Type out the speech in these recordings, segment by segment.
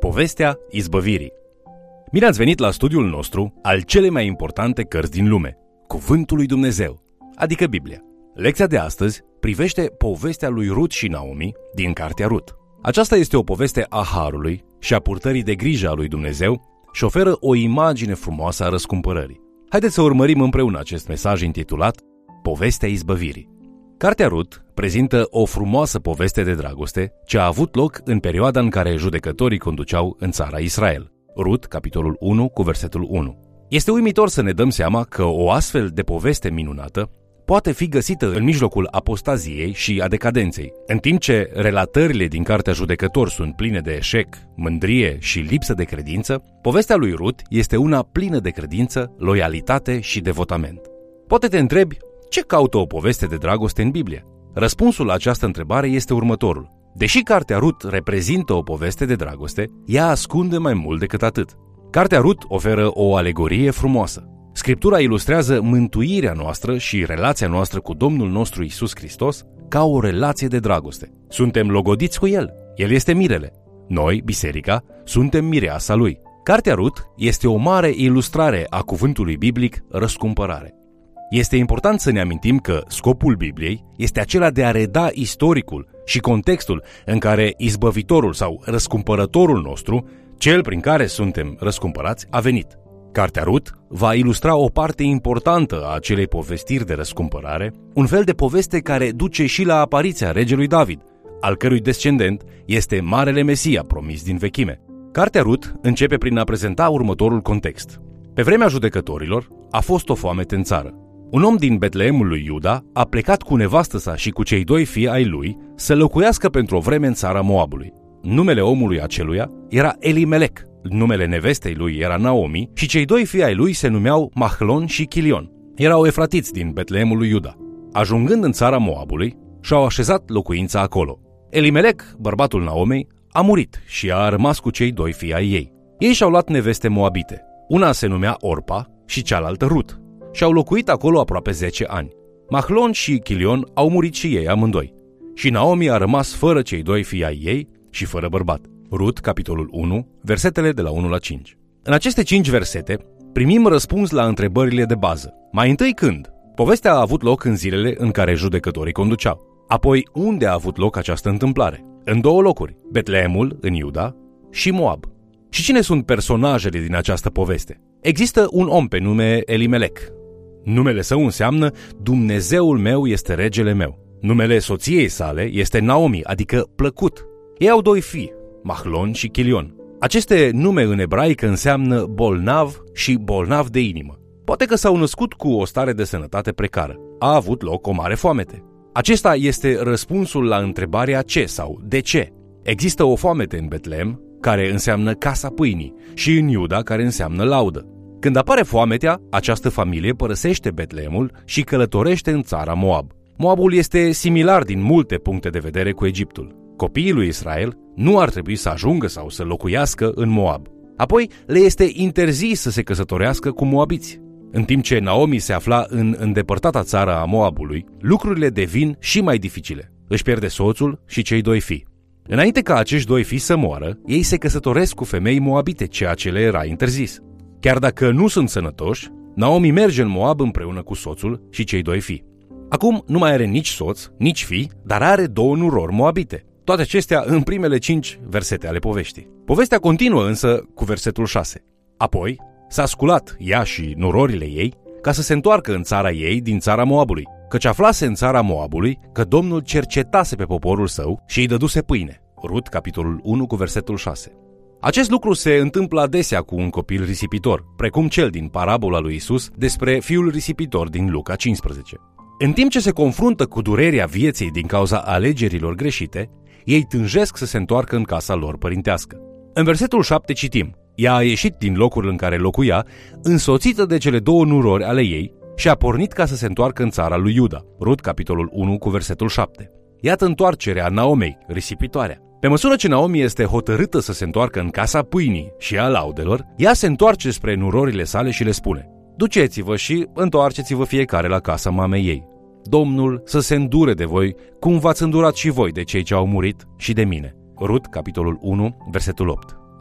Povestea izbăvirii. Bine ați venit la studiul nostru al celei mai importante cărți din lume, Cuvântul lui Dumnezeu, adică Biblia. Lecția de astăzi privește povestea lui Rut și Naomi din cartea Rut. Aceasta este o poveste a harului și a purtării de grijă a lui Dumnezeu și oferă o imagine frumoasă a răscumpărării. Haideți să urmărim împreună acest mesaj intitulat Povestea izbăvirii. Cartea Rut prezintă o frumoasă poveste de dragoste ce a avut loc în perioada în care judecătorii conduceau în țara Israel. Rut, capitolul 1, cu versetul 1. Este uimitor să ne dăm seama că o astfel de poveste minunată poate fi găsită în mijlocul apostaziei și a decadenței. În timp ce relatările din cartea Judecători sunt pline de eșec, mândrie și lipsă de credință, povestea lui Rut este una plină de credință, loialitate și devotament. Poate te întrebi, ce caută o poveste de dragoste în Biblie? Răspunsul la această întrebare este următorul. Deși cartea Rut reprezintă o poveste de dragoste, ea ascunde mai mult decât atât. Cartea Rut oferă o alegorie frumoasă. Scriptura ilustrează mântuirea noastră și relația noastră cu Domnul nostru Iisus Hristos ca o relație de dragoste. Suntem logodiți cu El. El este mirele. Noi, biserica, suntem mireasa Lui. Cartea Rut este o mare ilustrare a cuvântului biblic răscumpărare. Este important să ne amintim că scopul Bibliei este acela de a reda istoricul și contextul în care izbăvitorul sau răscumpărătorul nostru, cel prin care suntem răscumpărați, a venit. Cartea Rut va ilustra o parte importantă a acelei povestiri de răscumpărare, un fel de poveste care duce și la apariția regelui David, al cărui descendent este Marele Mesia promis din vechime. Cartea Rut începe prin a prezenta următorul context. Pe vremea judecătorilor a fost o foamete în țară. Un om din Betleemul lui Iuda a plecat cu nevastă sa și cu cei doi fii ai lui să locuiască pentru o vreme în țara Moabului. Numele omului aceluia era Elimelec, numele nevestei lui era Naomi și cei doi fii ai lui se numeau Mahlon și Chilion. Erau efratiți din Betleemul lui Iuda. Ajungând în țara Moabului, și-au așezat locuința acolo. Elimelec, bărbatul Naomei, a murit și a rămas cu cei doi fii ai ei. Ei și-au luat neveste moabite. Una se numea Orpa și cealaltă Rut. Și-au locuit acolo aproape 10 ani. Mahlon și Chilion au murit și ei amândoi. Și Naomi a rămas fără cei doi fii ai ei și fără bărbat. Rut, capitolul 1, versetele de la 1 la 5. În aceste 5 versete primim răspuns la întrebările de bază. Mai întâi când? Povestea a avut loc în zilele în care judecătorii conduceau. Apoi unde a avut loc această întâmplare? În două locuri, Betleemul, în Iuda, și Moab. Și cine sunt personajele din această poveste? Există un om pe nume Elimelec. Numele său înseamnă Dumnezeul meu este regele meu. Numele soției sale este Naomi, adică plăcut. Ei au doi fii, Mahlon și Chilion. Aceste nume în ebraică înseamnă bolnav și bolnav de inimă. Poate că s-au născut cu o stare de sănătate precară. A avut loc o mare foamete. Acesta este răspunsul la întrebarea ce sau de ce. Există o foamete în Betleem, care înseamnă casa pâinii, și în Iuda, care înseamnă laudă. Când apare foametea, această familie părăsește Betleemul și călătorește în țara Moab. Moabul este similar din multe puncte de vedere cu Egiptul. Copiii lui Israel nu ar trebui să ajungă sau să locuiască în Moab. Apoi le este interzis să se căsătorească cu moabiți. În timp ce Naomi se afla în îndepărtata țară a Moabului, lucrurile devin și mai dificile. Își pierde soțul și cei doi fii. Înainte ca acești doi fii să moară, ei se căsătoresc cu femei moabite, ceea ce le era interzis. Chiar dacă nu sunt sănătoși, Naomi merge în Moab împreună cu soțul și cei doi fii. Acum nu mai are nici soț, nici fii, dar are două nurori moabite. Toate acestea în primele 5 versete ale poveștii. Povestea continuă însă cu versetul 6. Apoi s-a sculat ea și nurorile ei ca să se întoarcă în țara ei din țara Moabului, căci aflase în țara Moabului că Domnul cercetase pe poporul său și îi dăduse pâine. Rut, capitolul 1, cu versetul 6. Acest lucru se întâmplă adesea cu un copil risipitor, precum cel din parabola lui Iisus despre fiul risipitor din Luca 15. În timp ce se confruntă cu durerea vieții din cauza alegerilor greșite, ei tânjesc să se întoarcă în casa lor părintească. În versetul 7 citim: ea a ieșit din locul în care locuia, însoțită de cele două nurori ale ei, și a pornit ca să se întoarcă în țara lui Iuda. Rut, capitolul 1, cu versetul 7. Iată întoarcerea Naomei, risipitoarea. Pe măsură ce Naomi este hotărâtă să se întoarcă în casa pâinii și a laudelor, ea se întoarce spre nurorile sale și le spune: duceți-vă și întoarceți-vă fiecare la casa mamei ei. Domnul să se îndure de voi, cum v-ați îndurat și voi de cei ce au murit și de mine. Rut, capitolul 1, versetul 8.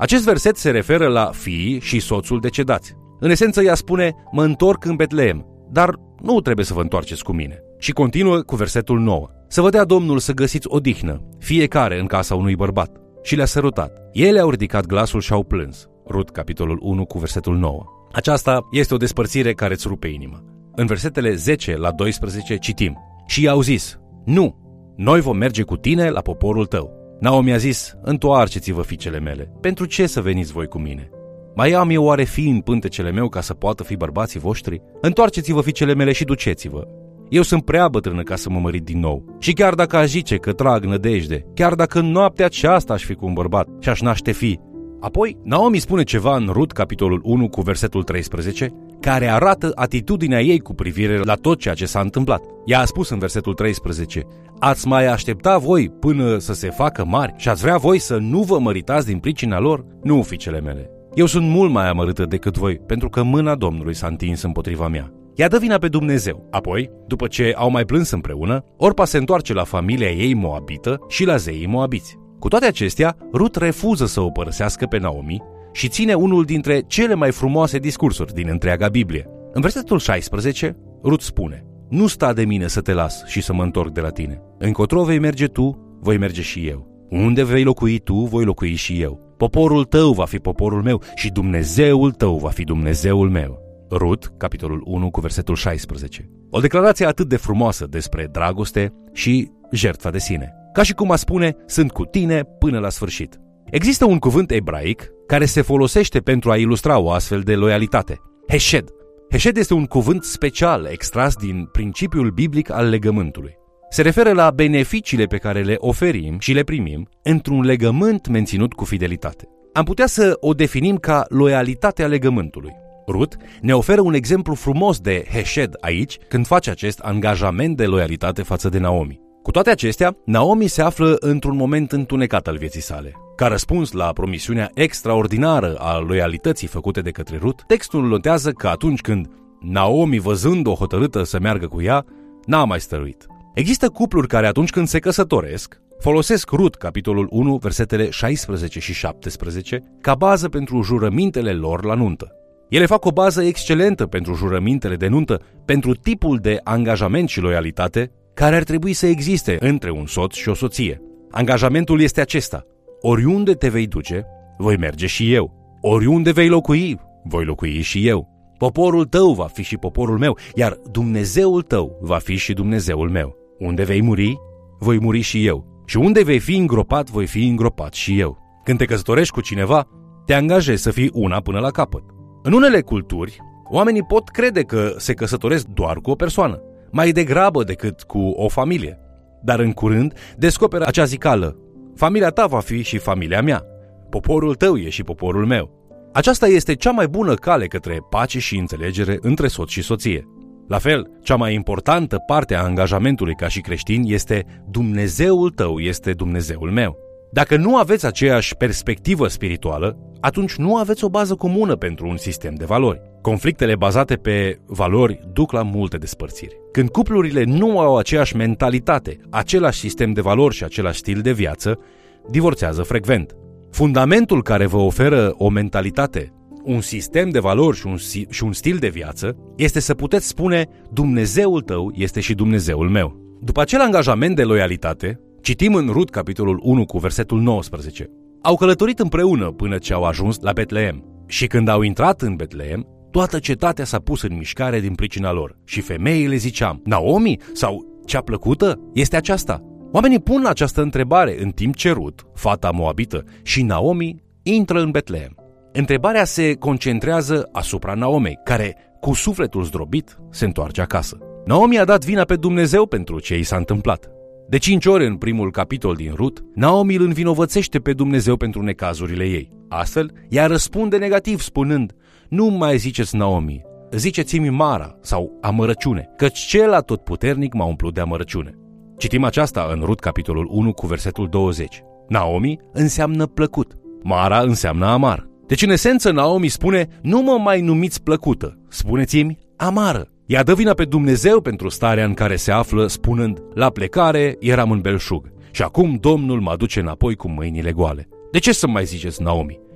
Acest verset se referă la fiii și soțul decedați. În esență, ea spune, mă întorc în Betleem, dar nu trebuie să vă întoarceți cu mine. Și continuă cu versetul 9. Să vă dea Domnul să găsiți odihnă, fiecare în casa unui bărbat. Și le-a sărutat. Ele au ridicat glasul și au plâns. Rut, capitolul 1, cu versetul 9. Aceasta este o despărțire care îți rupe inima. În versetele 10 la 12 citim. Și i-au zis, nu, noi vom merge cu tine la poporul tău. Naomi a zis, întoarceți-vă, fiicele mele, pentru ce să veniți voi cu mine? Mai am eu oare fii în pântecele meu ca să poată fi bărbații voștri? Întoarceți-vă, fiicele mele, și duceți-vă. Eu sunt prea bătrână ca să mă mărit din nou. Și chiar dacă aș zice că trag nădejde, chiar dacă în noaptea aceasta aș fi cu un bărbat și aș naște fii. Apoi, Naomi spune ceva în Rut, capitolul 1, cu versetul 13, care arată atitudinea ei cu privire la tot ceea ce s-a întâmplat. Ea a spus în versetul 13, ați mai aștepta voi până să se facă mari și ați vrea voi să nu vă măritați din pricina lor? Nu, fiicele mele. Eu sunt mult mai amărâtă decât voi, pentru că mâna Domnului s-a întins împotriva mea. Ea dă vina pe Dumnezeu. Apoi, după ce au mai plâns împreună, Orpa se întoarce la familia ei moabită și la zeii moabiți. Cu toate acestea, Rut refuză să o părăsească pe Naomi și ține unul dintre cele mai frumoase discursuri din întreaga Biblie. În versetul 16, Rut spune, nu sta de mine să te las și să mă întorc de la tine. Încotro vei merge tu, voi merge și eu. Unde vei locui tu, voi locui și eu. Poporul tău va fi poporul meu și Dumnezeul tău va fi Dumnezeul meu. Rut, capitolul 1, cu versetul 16. O declarație atât de frumoasă despre dragoste și jertfa de sine. Ca și cum a spune, sunt cu tine până la sfârșit. Există un cuvânt ebraic care se folosește pentru a ilustra o astfel de loialitate. Hesed. Hesed este un cuvânt special extras din principiul biblic al legământului. Se referă la beneficiile pe care le oferim și le primim într-un legământ menținut cu fidelitate. Am putea să o definim ca loialitatea legământului. Rut ne oferă un exemplu frumos de hesed aici când face acest angajament de loialitate față de Naomi. Cu toate acestea, Naomi se află într-un moment întunecat al vieții sale. Ca răspuns la promisiunea extraordinară a loialității făcute de către Rut, textul notează că atunci când Naomi, văzând-o hotărâtă să meargă cu ea, n-a mai stăruit. Există cupluri care atunci când se căsătoresc, folosesc Rut, capitolul 1, versetele 16 și 17, ca bază pentru jurămintele lor la nuntă. Ele fac o bază excelentă pentru jurămintele de nuntă, pentru tipul de angajament și loialitate care ar trebui să existe între un soț și o soție. Angajamentul este acesta: oriunde te vei duce, voi merge și eu. Oriunde vei locui, voi locui și eu. Poporul tău va fi și poporul meu, iar Dumnezeul tău va fi și Dumnezeul meu. Unde vei muri, voi muri și eu. Și unde vei fi îngropat, voi fi îngropat și eu. Când te căsătorești cu cineva, te angajezi să fii una până la capăt. În unele culturi, oamenii pot crede că se căsătoresc doar cu o persoană, mai degrabă decât cu o familie. Dar în curând descoperă acea zicală: familia ta va fi și familia mea, poporul tău e și poporul meu. Aceasta este cea mai bună cale către pace și înțelegere între soț și soție. La fel, cea mai importantă parte a angajamentului ca și creștin este Dumnezeul tău este Dumnezeul meu. Dacă nu aveți aceeași perspectivă spirituală, atunci nu aveți o bază comună pentru un sistem de valori. Conflictele bazate pe valori duc la multe despărțiri. Când cuplurile nu au aceeași mentalitate, același sistem de valori și același stil de viață, divorțează frecvent. Fundamentul care vă oferă o mentalitate, un sistem de valori și un stil de viață este să puteți spune: Dumnezeul tău este și Dumnezeul meu. După acel angajament de loialitate, citim în Rut, capitolul 1, cu versetul 19. Au călătorit împreună până ce au ajuns la Betleem. Și când au intrat în Betleem, toată cetatea s-a pus în mișcare din pricina lor. Și femeile ziceam: Naomi? Sau cea plăcută este aceasta? Oamenii pun această întrebare în timp ce Rut, fata moabită, și Naomi intră în Betleem. Întrebarea se concentrează asupra Naomei, care, cu sufletul zdrobit, se întoarce acasă. Naomi a dat vina pe Dumnezeu pentru ce i s-a întâmplat. De 5 ori în primul capitol din Rut, Naomi îl învinovățește pe Dumnezeu pentru necazurile ei. Astfel, ea răspunde negativ spunând: nu mai ziceți Naomi, ziceți-mi Mara sau amărăciune, căci cel atotputernic m-a umplut de amărăciune. Citim aceasta în Rut, capitolul 1, cu versetul 20. Naomi înseamnă plăcut, Mara înseamnă amar. Deci, în esență, Naomi spune: nu mă mai numiți plăcută, spuneți-mi amară. Ea dă vina pe Dumnezeu pentru starea în care se află, spunând: la plecare eram în belșug și acum Domnul mă aduce înapoi cu mâinile goale. De ce să mai ziceți Naomi?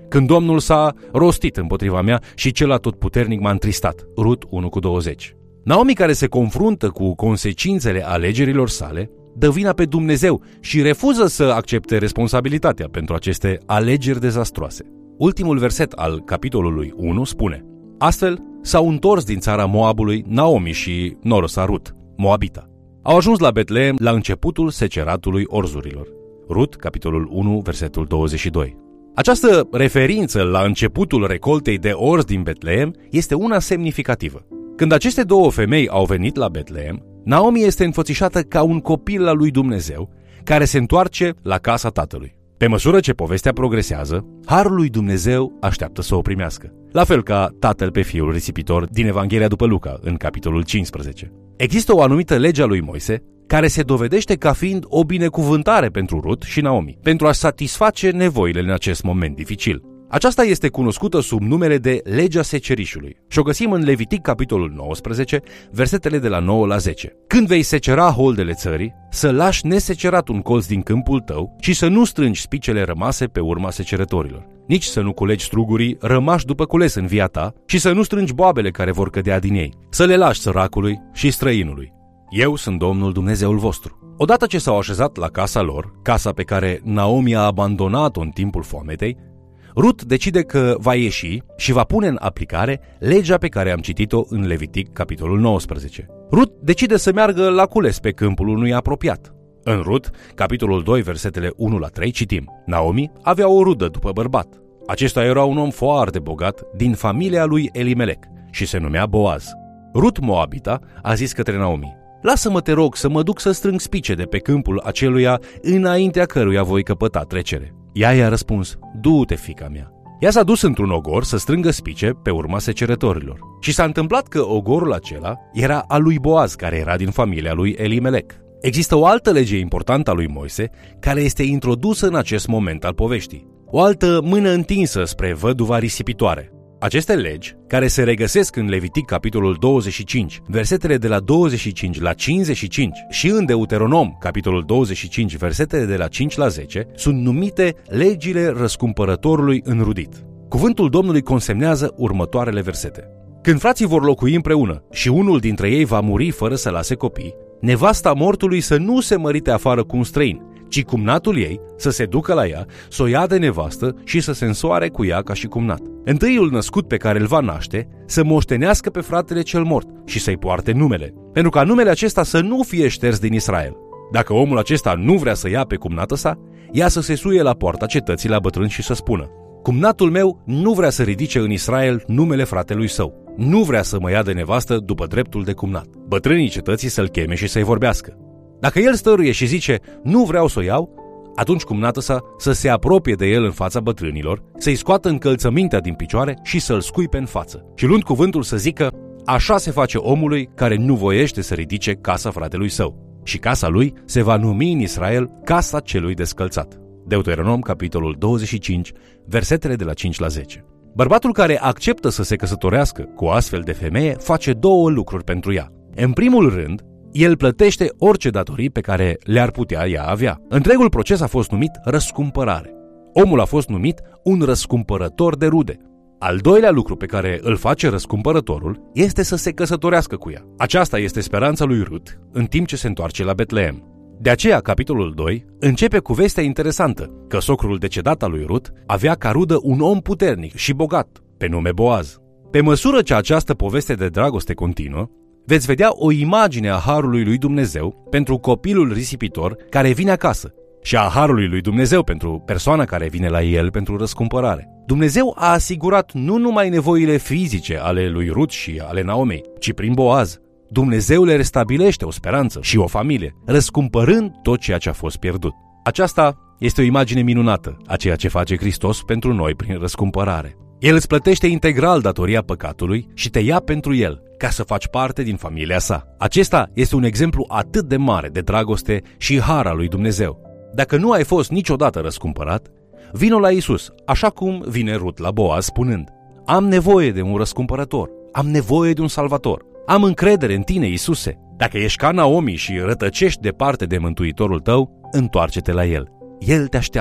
când Domnul s-a rostit împotriva mea și cel atotputernic m-a întristat. Rut 1:20. Naomi, care se confruntă cu consecințele alegerilor sale, dă vina pe Dumnezeu și refuză să accepte responsabilitatea pentru aceste alegeri dezastroase. Ultimul verset al capitolului 1 spune: astfel s-au întors din țara Moabului Naomi și noro sa Rut, Moabita. Au ajuns la Betleem la începutul seceratului orzurilor. Rut, capitolul 1, versetul 22. Această referință la începutul recoltei de orz din Betleem este una semnificativă. Când aceste două femei au venit la Betleem, Naomi este înfățișată ca un copil al lui Dumnezeu care se întoarce la casa tatălui. Pe măsură ce povestea progresează, harul lui Dumnezeu așteaptă să o primească, la fel ca tatăl pe fiul risipitor din Evanghelia după Luca, în capitolul 15. Există o anumită lege a lui Moise care se dovedește ca fiind o binecuvântare pentru Rut și Naomi, pentru a satisface nevoile în acest moment dificil. Aceasta este cunoscută sub numele de legea secerișului și o găsim în Levitic, capitolul 19, versetele de la 9 la 10. Când vei secera holdele țării, să lași nesecerat un colț din câmpul tău și să nu strângi spicele rămase pe urma secerătorilor. Nici să nu culegi strugurii rămași după cules în via ta și să nu strângi boabele care vor cădea din ei. Să le lași săracului și străinului. Eu sunt Domnul Dumnezeul vostru. Odată ce s-au așezat la casa lor, casa pe care Naomi a abandonat-o în timpul foametei, Rut decide că va ieși și va pune în aplicare legea pe care am citit-o în Levitic, capitolul 19. Rut decide să meargă la cules pe câmpul unui apropiat. În Rut, capitolul 2, versetele 1 la 3, citim: Naomi avea o rudă după bărbat. Acesta era un om foarte bogat din familia lui Elimelec și se numea Boaz. Rut Moabita a zis către Naomi: lasă-mă, te rog, să mă duc să strâng spice de pe câmpul aceluia înaintea căruia voi căpăta trecere. Ea i-a răspuns: du-te, fiica mea. Ea s-a dus într-un ogor să strângă spice pe urma secerătorilor. Și s-a întâmplat că ogorul acela era al lui Boaz, care era din familia lui Elimelec. Există o altă lege importantă a lui Moise care este introdusă în acest moment al poveștii. O altă mână întinsă spre văduva risipitoare. Aceste legi, care se regăsesc în Levitic, capitolul 25, versetele de la 25 la 55 și în Deuteronom, capitolul 25, versetele de la 5 la 10, sunt numite legile răscumpărătorului înrudit. Cuvântul Domnului consemnează următoarele versete: când frații vor locui împreună și unul dintre ei va muri fără să lase copii, nevasta mortului să nu se mărite afară cu un străin, ci cumnatul ei să se ducă la ea, să o ia de nevastă și să se însoare cu ea ca și cumnat. Întâiul născut pe care îl va naște să moștenească pe fratele cel mort și să-i poarte numele, pentru ca numele acesta să nu fie șters din Israel. Dacă omul acesta nu vrea să ia pe cumnată sa, ea să se suie la poarta cetății la bătrân și să spună: cumnatul meu nu vrea să ridice în Israel numele fratelui său, nu vrea să mă ia de nevastă după dreptul de cumnat. Bătrânii cetății să-l cheme și să-i vorbească. Dacă el stăruie și zice: nu vreau să o iau, atunci cumnată sa să se apropie de el în fața bătrânilor, să-i scoată încălțămintea din picioare și să-l scuipe în față. Și luând cuvântul să zică: așa se face omului care nu voiește să ridice casa fratelui său. Și casa lui se va numi în Israel casa celui descălțat. Deuteronom, capitolul 25, versetele de la 5 la 10. Bărbatul care acceptă să se căsătorească cu o astfel de femeie face două lucruri pentru ea. În primul rând, el plătește orice datorii pe care le-ar putea ea avea. Întregul proces a fost numit răscumpărare. Omul a fost numit un răscumpărător de rude. Al doilea lucru pe care îl face răscumpărătorul este să se căsătorească cu ea. Aceasta este speranța lui Rut în timp ce se întoarce la Betleem. De aceea, capitolul 2 începe cu vestea interesantă că socrul decedat al lui Rut avea ca rudă un om puternic și bogat, pe nume Boaz. Pe măsură ce această poveste de dragoste continuă, veți vedea o imagine a harului lui Dumnezeu pentru copilul risipitor care vine acasă și a harului lui Dumnezeu pentru persoana care vine la el pentru răscumpărare. Dumnezeu a asigurat nu numai nevoile fizice ale lui Rut și ale Naomei, ci prin Boaz, Dumnezeu le restabilește o speranță și o familie, răscumpărând tot ceea ce a fost pierdut. Aceasta este o imagine minunată a ceea ce face Hristos pentru noi prin răscumpărare. El îți plătește integral datoria păcatului și te ia pentru el, ca să faci parte din familia sa. Acesta este un exemplu atât de mare de dragoste și har al lui Dumnezeu. Dacă nu ai fost niciodată răscumpărat, vino la Iisus, așa cum vine Rut la Boaz spunând: am nevoie de un răscumpărător, am nevoie de un salvator, am încredere în tine, Iisuse. Dacă ești ca Naomi și rătăcești departe de Mântuitorul tău, întoarce-te la el. El te așteaptă.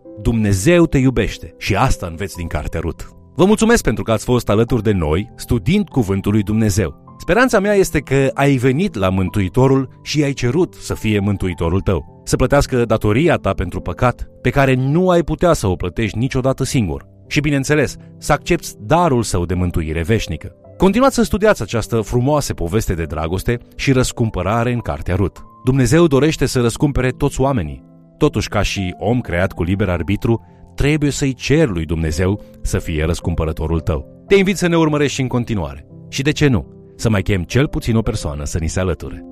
Dumnezeu te iubește și asta înveți din cartea Rut. Vă mulțumesc pentru că ați fost alături de noi studiind Cuvântul lui Dumnezeu. Speranța mea este că ai venit la Mântuitorul și i-ai cerut să fie Mântuitorul tău, să plătească datoria ta pentru păcat, pe care nu ai putea să o plătești niciodată singur și, bineînțeles, să accepți darul său de mântuire veșnică. Continuați să studiați această frumoasă poveste de dragoste și răscumpărare în cartea Rut. Dumnezeu dorește să răscumpere toți oamenii. Totuși, ca și om creat cu liber arbitru, trebuie să-i ceri lui Dumnezeu să fie răscumpărătorul tău. Te invit să ne urmărești și în continuare. Și de ce nu? Să mai chem cel puțin o persoană să ni se alăture.